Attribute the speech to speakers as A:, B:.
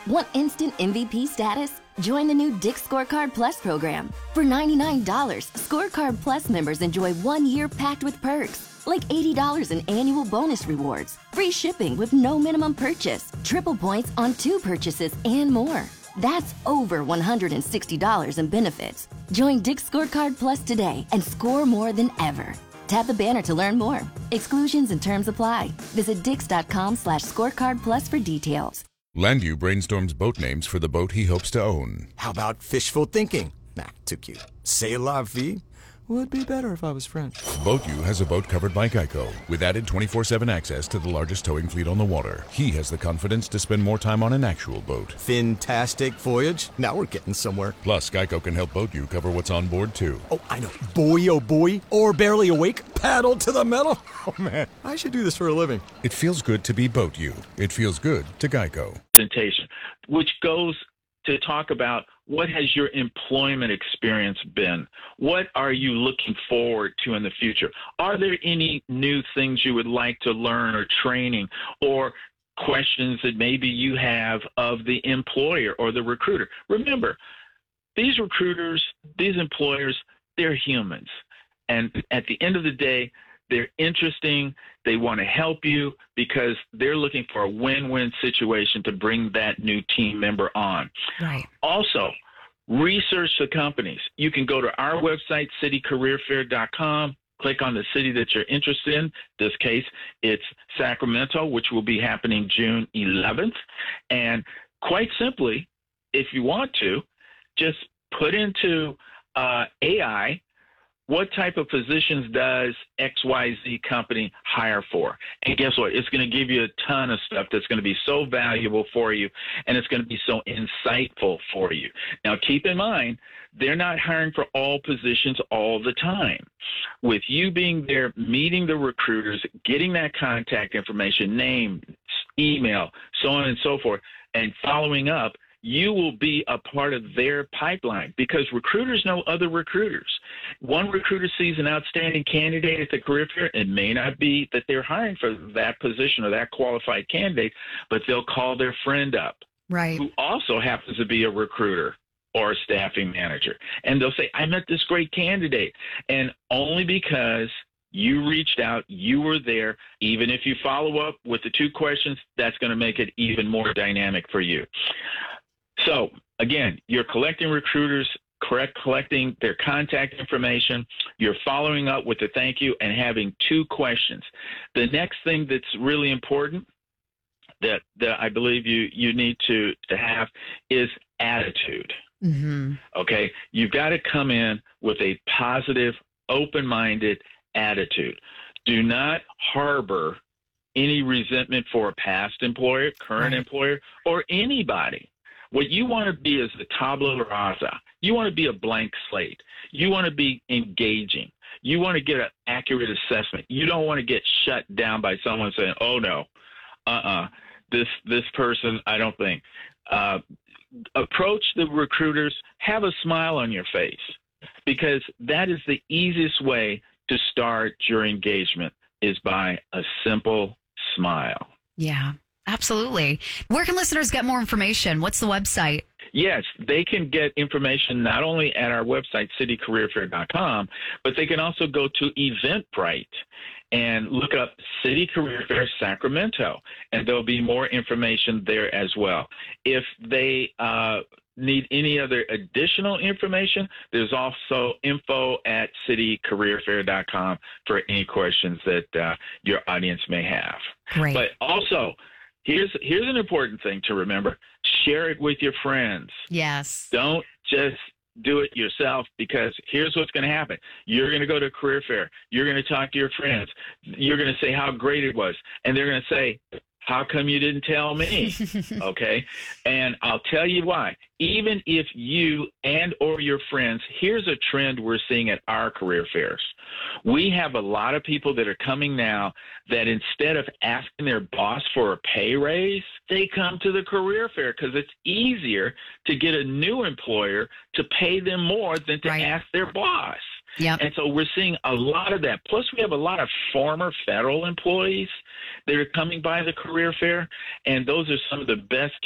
A: Want instant MVP status? Join the new Dick's Scorecard Plus program. For $99, Scorecard Plus members enjoy 1 year packed with perks, like $80 in annual bonus rewards, free shipping with no minimum purchase, triple points on 2 purchases, and more. That's over $160 in benefits. Join Dick's Scorecard Plus today and score more than ever. Tap the banner to learn more. Exclusions and terms apply. Visit dix.com/scorecard plus for details.
B: Landu brainstorms boat names for the boat he hopes to own.
C: How about fishful thinking? Nah, too cute. C'est la vie? Would be better if I was French.
B: BoatU has a boat covered by Geico, with added 24/7 access to the largest towing fleet on the water. He has the confidence to spend more time on an actual boat.
C: Fantastic voyage. Now we're getting somewhere.
B: Plus, Geico can help BoatU cover what's on board, too.
C: Oh, I know. Boy, oh boy. Or barely awake. Paddle to the metal. Oh, man. I should do this for a living.
B: It feels good to be BoatU. It feels good to Geico.
D: Presentation, which goes to talk about what has your employment experience been? What are you looking forward to in the future? Are there any new things you would like to learn or training or questions that maybe you have of the employer or the recruiter? Remember, these recruiters, these employers, they're humans. And at the end of the day, they're interesting. They want to help you because they're looking for a win-win situation to bring that new team member on.
E: Right.
D: Also, research the companies. You can go to our website, citycareerfair.com, click on the city that you're interested in. This case, it's Sacramento, which will be happening June 11th. And quite simply, if you want to, just put into AI, what type of positions does XYZ company hire for? And guess what? It's going to give you a ton of stuff that's going to be so valuable for you, and it's going to be so insightful for you. Now, keep in mind, they're not hiring for all positions all the time. With you being there, meeting the recruiters, getting that contact information, name, email, so on and so forth, and following up, you will be a part of their pipeline because recruiters know other recruiters. One recruiter sees an outstanding candidate at the career fair. It may not be that they're hiring for that position or that qualified candidate, but they'll call their friend up,
E: right,
D: who also happens to be a recruiter or a staffing manager. And they'll say, I met this great candidate. And only because you reached out, you were there, even if you follow up with the 2 questions, that's going to make it even more dynamic for you. So, again, you're collecting recruiters, collecting their contact information. You're following up with a thank you and having 2 questions. The next thing that's really important that I believe you need to have is attitude.
E: Mm-hmm.
D: Okay? You've got to come in with a positive, open-minded attitude. Do not harbor any resentment for a past employer, current employer, or anybody. What you want to be is a tabula rasa. You want to be a blank slate. You want to be engaging. You want to get an accurate assessment. You don't want to get shut down by someone saying, oh, no, this person, I don't think. Approach the recruiters. Have a smile on your face because that is the easiest way to start your engagement is by a simple smile.
E: Yeah. Absolutely. Where can listeners get more information? What's the website?
D: Yes, they can get information not only at our website, citycareerfair.com, but they can also go to Eventbrite and look up City Career Fair Sacramento, and there'll be more information there as well. If they need any other additional information, there's also info at citycareerfair.com for any questions that your audience may have.
E: Great.
D: But also, here's an important thing to remember. Share it with your friends.
E: Yes.
D: Don't just do it yourself because here's what's going to happen. You're going to go to a career fair. You're going to talk to your friends. You're going to say how great it was. And they're going to say, how come you didn't tell me? Okay. And I'll tell you why. Even if you and or your friends, here's a trend we're seeing at our career fairs. We have a lot of people that are coming now that instead of asking their boss for a pay raise, they come to the career fair because it's easier to get a new employer to pay them more than to ask their boss.
E: Yep.
D: And so we're seeing a lot of that. Plus, we have a lot of former federal employees that are coming by the career fair, and those are some of the best